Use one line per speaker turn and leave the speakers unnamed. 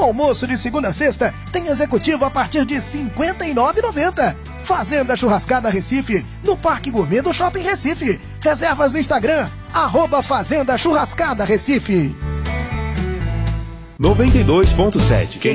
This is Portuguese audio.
almoço de segunda a sexta tem executivo a partir de R$ 59,90. Fazenda Churrascada Recife, no Parque Gourmet do Shopping Recife. Reservas no Instagram, @Fazenda Churrascada Recife.
92.7.